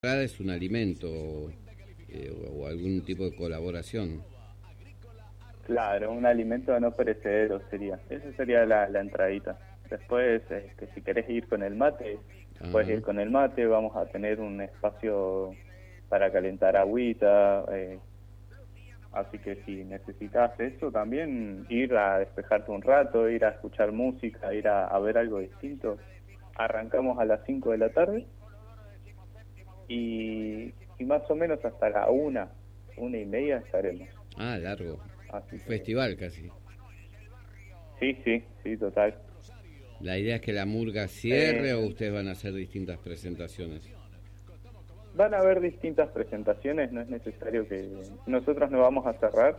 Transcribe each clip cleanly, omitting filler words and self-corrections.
es un alimento o algún tipo de colaboración. Claro, un alimento no perecedero sería. Esa sería la entradita. Después, si querés ir con el mate, puedes ir con el mate. Vamos a tener un espacio para calentar agüita. Así que si necesitas eso también, ir a despejarte un rato, ir a escuchar música, ir a ver algo distinto. Arrancamos a las 5 de la tarde y más o menos hasta la 1:30 estaremos. Ah, largo. Así que, Festival casi. Sí, total. ¿La idea es que la murga cierre o ustedes van a hacer distintas presentaciones? Van a haber distintas presentaciones, no es necesario que... Nosotros no vamos a cerrar.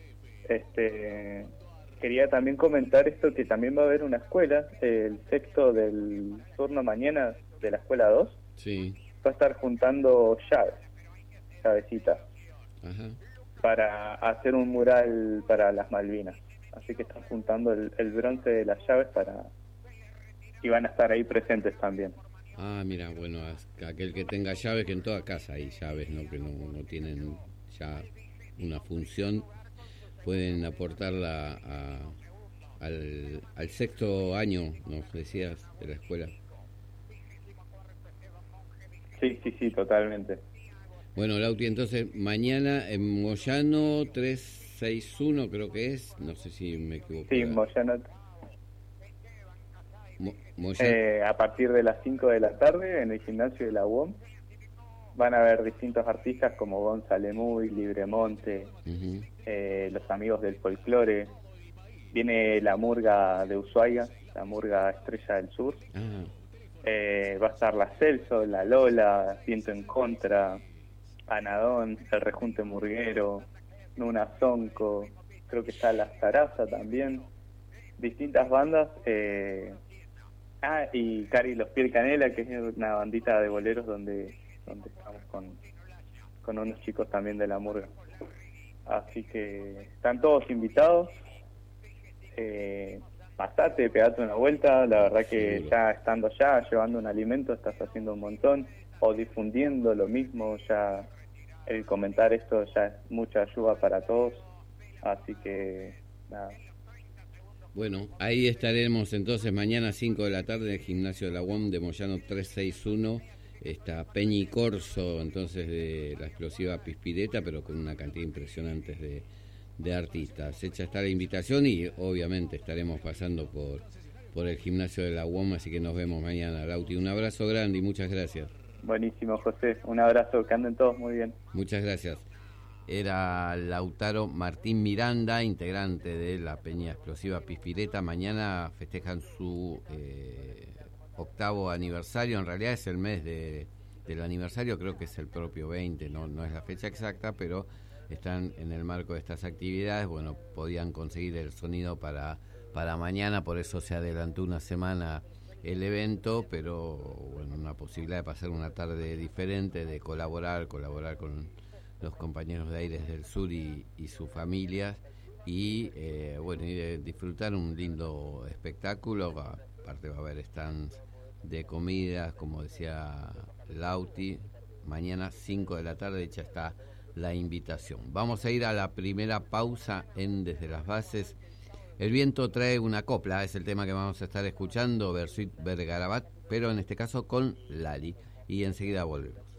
Quería también comentar esto, que también va a haber una escuela, el sexto del turno mañana de la escuela 2. Sí. Va a estar juntando llavecitas, Ajá. para hacer un mural para las Malvinas. Así que están juntando el bronce de las llaves y van a estar ahí presentes también. Ah, mira, bueno, aquel que tenga llaves, que en toda casa hay llaves, ¿no? Que no tienen ya una función, pueden aportarla al sexto año, nos decías, de la escuela. Sí, totalmente. Bueno, Lauti, entonces mañana en Moyano 361 creo que es, no sé si me equivoco. Sí, Moyano. Moyano. A partir de las 5 de la tarde en el gimnasio de la UOM van a haber distintos artistas como Gonzalo Muy, Libremonte, los amigos del folclore. Viene la murga de Ushuaia, la murga Estrella del Sur. Va a estar la Celso, la Lola, Viento en Contra, Anadón, el Rejunte Murguero, Nuna Zonco, creo que está la Zaraza también, distintas bandas, y Cari Los Piel Canela, que es una bandita de boleros donde estamos con unos chicos también de la murga. Así que están todos invitados. Pasate, pegate una vuelta, la verdad que Seguro. ya estando allá, llevando un alimento, estás haciendo un montón, o difundiendo lo mismo, ya el comentar esto ya es mucha ayuda para todos, así que nada. Bueno, ahí estaremos entonces mañana 5 de la tarde en el gimnasio de la UOM de Moyano 361, está Peñi Corso, entonces de la explosiva Pispireta, pero con una cantidad impresionante de artistas. Hecha está la invitación y obviamente estaremos pasando por el gimnasio de la UOM, así que nos vemos mañana. Lauti, un abrazo grande y muchas gracias. Buenísimo, José, un abrazo, que anden todos muy bien. Muchas gracias. Era Lautaro Martín Miranda, integrante de la Peña Explosiva Pispireta. Mañana festejan su 8º aniversario, en realidad es el mes del aniversario, creo que es el propio 20, no es la fecha exacta, pero están en el marco de estas actividades. Bueno, podían conseguir el sonido para mañana, por eso se adelantó una semana el evento, pero bueno, una posibilidad de pasar una tarde diferente, de colaborar con los compañeros de Aires del Sur y sus familias, y y de disfrutar un lindo espectáculo. Aparte va a haber stands de comidas, como decía Lauti, mañana 5 de la tarde, hecha está la invitación. Vamos a ir a la primera pausa en Desde las Bases. El viento trae una copla, es el tema que vamos a estar escuchando, Versuit Vergarabat, pero en este caso con Lali, y enseguida volvemos.